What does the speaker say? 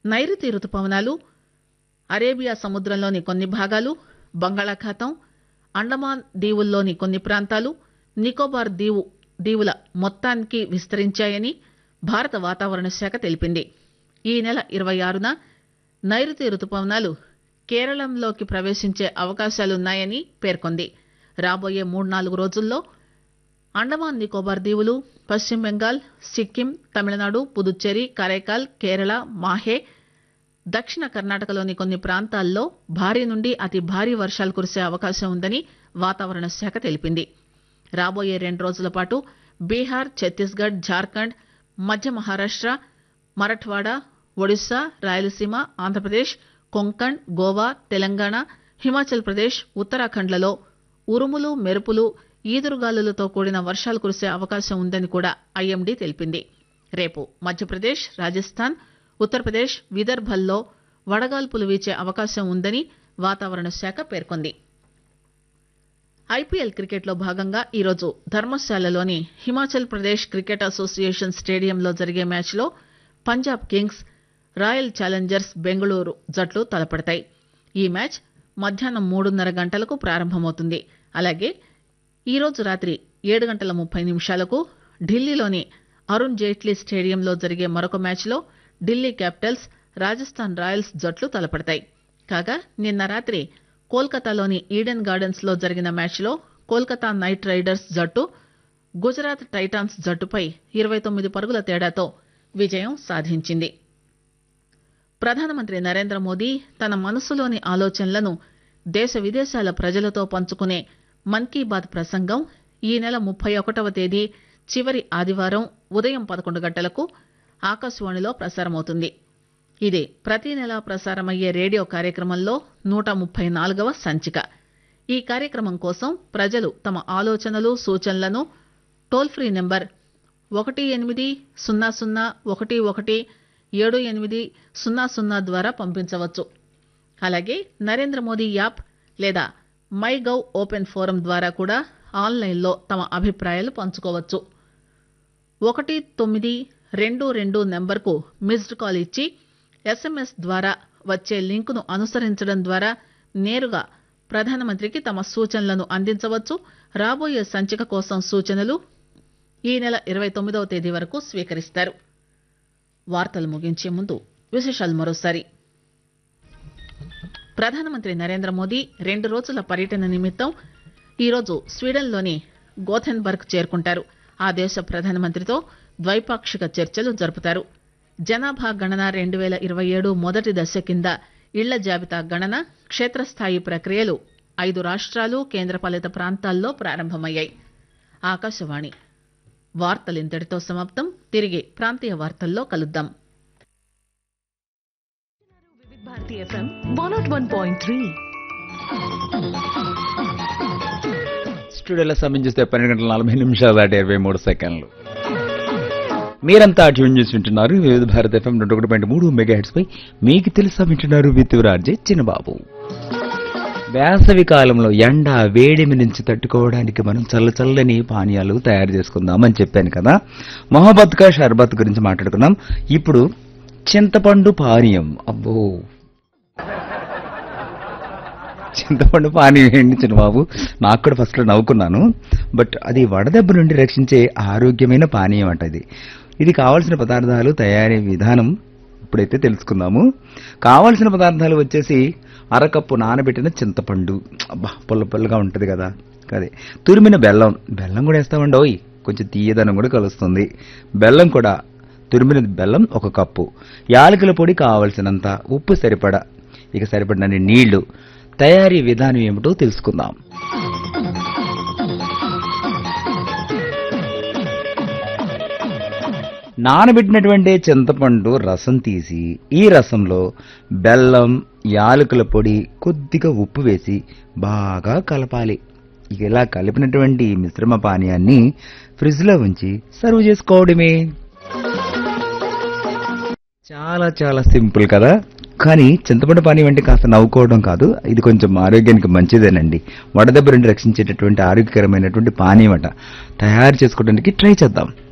నైరుతి రుతుపవనాలు అరేబియా సముద్రంలోని కొన్ని భాగాలు, బంగాళాఖాతం, అండమాన్ దీవుల్లోని కొన్ని ప్రాంతాలు, నికోబార్ దీవుల మొత్తానికి విస్తరించాయని భారత వాతావరణ శాఖ తెలిపింది. ఈ నెల 26న నైరుతి రుతుపవనాలు కేరళంలోకి ప్రవేశించే అవకాశాలున్నాయని పేర్కొంది. రాబోయే 3-4 రోజుల్లో అండమాన్ నికోబార్ దీవులు, పశ్చిమ బెంగాల్, సిక్కిం, తమిళనాడు, పుదుచ్చేరి, కరైకాల్, కేరళ, మాహే, దక్షిణ కర్ణాటకలోని కొన్ని ప్రాంతాల్లో భారీ నుండి అతి భారీ వర్షాలు కురిసే అవకాశం ఉందని వాతావరణ శాఖ తెలిపింది. రాబోయే 2 రోజుల పాటు బీహార్, ఛత్తీస్గఢ్, జార్ఖండ్, మధ్య మహారాష్ట్ర, మరఠ్వాడా, ఒడిశా, రాయలసీమ, ఆంధ్రప్రదేశ్, కొంకణ్, గోవా, తెలంగాణ, హిమాచల్ ప్రదేశ్, ఉత్తరాఖండ్లలో ఉరుములు, మెరుపులు, ఈదురుగాలులతో కూడిన వర్షాలు కురిసే అవకాశం ఉందని కూడా ఐఎండీ తెలిపింది. రేపు మధ్యప్రదేశ్, రాజస్థాన్, ఉత్తరప్రదేశ్, విదర్భల్లో వడగాల్పులు వీచే అవకాశం ఉందని వాతావరణ శాఖ పేర్కొంది. ఐపీఎల్ క్రికెట్లో భాగంగా ఈరోజు ధర్మశాలలోని హిమాచల్ ప్రదేశ్ క్రికెట్ అసోసియేషన్ స్టేడియంలో జరిగే మ్యాచ్లో Punjab Kings, royal Challengers Bengaluru జట్లు తలపడతాయి. ఈ మ్యాచ్ మధ్యాహ్నం 3:30 గంటలకు ప్రారంభమవుతుంది. అలాగే ఈరోజు రాత్రి 7:30 ఢిల్లీలోని అరుణ్ జైట్లీ స్టేడియంలో జరిగే మరొక మ్యాచ్లో ఢిల్లీ క్యాపిటల్స్, రాజస్థాన్ రాయల్స్ జట్లు తలపడతాయి. కాగా నిన్న రాత్రి కోల్కతాలోని ఈడెన్ గార్డెన్స్ లో జరిగిన మ్యాచ్లో కోల్కతా నైట్ రైడర్స్ జట్టు గుజరాత్ టైటాన్స్ జట్టుపై 29 పరుగుల తేడాతో విజయం సాధించింది. ప్రధానమంత్రి నరేంద్ర మోదీ తన మనసులోని ఆలోచనలను దేశ విదేశాల ప్రజలతో పంచుకునే మన్ కీ బాత్ ప్రసంగం ఈ నెల 31వ తేదీ చివరి ఆదివారం ఉదయం 11 గంటలకు ఆకాశవాణిలో ప్రసారమవుతుంది. ఇది ప్రతి నెలా ప్రసారమయ్యే రేడియో కార్యక్రమంలో 134వ సంచిక. ఈ కార్యక్రమం కోసం ప్రజలు తమ ఆలోచనలు, సూచనలను టోల్ ఫ్రీ నెంబర్ 1-800-11-7800 ద్వారా పంపించవచ్చు. అలాగే నరేంద్ర మోదీ యాప్ లేదా మై గవ్ ఓపెన్ ఫోరం ద్వారా కూడా ఆన్లైన్లో తమ అభిప్రాయాలు పంచుకోవచ్చు. 1922 నెంబర్కు మిస్డ్ కాల్ ఇచ్చి ఎస్ఎంఎస్ ద్వారా వచ్చే లింకును అనుసరించడం ద్వారా నేరుగా ప్రధానమంత్రికి తమ సూచనలను అందించవచ్చు. రాబోయే సంచిక కోసం సూచనలు ఈ నెల 29వ తేదీ వరకు స్వీకరిస్తారు. వార్తలు ముగించే ముందు విశేషాలు మరోసారి. ప్రధానమంత్రి నరేంద్ర మోదీ 2 రోజుల పర్యటన నిమిత్తం ఈరోజు స్వీడన్లోని గోథెన్బర్గ్ చేరుకుంటారు. ఆ దేశ ప్రధానమంత్రితో ద్వైపాక్షిక చర్చలు జరుపుతారు. జనాభా గణన 2027 మొదటి దశ కింద ఇళ్ల జాబితా గణన, క్షేత్రస్థాయి ప్రక్రియలు 5 రాష్ట్రాలు, కేంద్రపాలిత ప్రాంతాల్లో ప్రారంభమయ్యాయి. ఆకాశవాణి వార్తలింతటితో సమాప్తం. తిరిగి ప్రాంతీయ వార్తల్లో కలుద్దాం. భారతీ ఎఫ్ఎం 101.3. స్టూడియోలో సమయం చూస్తే 12:40 దాటి 23 మీరంతా ట్యూన్ చేసి వింటున్నారు వివిధ భారత ఎఫ్ఎం 101.3 మెగాహెర్ట్జ్ పై. మీకు తెలుసా వింటున్నారు విత్తురార్జే చిన్నబాబు. వేసవి కాలంలో ఎండ వేడిమి నుంచి తట్టుకోవడానికి మనం చల్లని పానీయాలు తయారు చేసుకుందామని చెప్పాను కదా. మొహబ్బత్ కా షర్బత్ గురించి మాట్లాడుకున్నాం. ఇప్పుడు చింతపండు పానీయం. అబ్బో, చింతపండు పానీయం ఏంటి చిన్నబాబు? నాకు కూడా ఫస్ట్ లో నవ్వుకున్నాను. బట్ అది వడదెబ్బ నుండి రక్షించే ఆరోగ్యమైన పానీయం అంట. ఇది కావాల్సిన పదార్థాలు, తయారీ విధానం ఇప్పుడైతే తెలుసుకుందాము. కావాల్సిన పదార్థాలు వచ్చేసి అరకప్పు నానబెట్టిన చింతపండు. అబ్బా, పుల్లగా ఉంటుంది కదా. అదే తురిమిన బెల్లం కూడా వేస్తామండి. ఓయ్, కొంచెం తీయదనం కూడా కలుస్తుంది. బెల్లం కూడా, తురిమిన బెల్లం 1 కప్పు, యాలకుల పొడి కావలసినంత, ఉప్పు సరిపడా, ఇక సరిపడినన్ని నీళ్లు. తయారీ విధానం ఏమిటో తెలుసుకుందాం. నానబెట్టినటువంటి చింతపండు రసం తీసి ఈ రసంలో బెల్లం, యాలకుల పొడి, కొద్దిగా ఉప్పు వేసి బాగా కలపాలి. ఇక ఇలా కలిపినటువంటి మిశ్రమ పానీయాన్ని ఫ్రిడ్జ్ లో ఉంచి సర్వ్ చేసుకోవడమే. చాలా చాలా సింపుల్ కదా. కానీ చింతపండు పానీయం అంటే కాస్త నవ్వుకోవడం కాదు, ఇది కొంచెం ఆరోగ్యానికి మంచిదేనండి. వడదెబ్బ నుండి రక్షించేటటువంటి ఆరోగ్యకరమైనటువంటి పానీయం అట. తయారు చేసుకోవడానికి ట్రై చేద్దాం.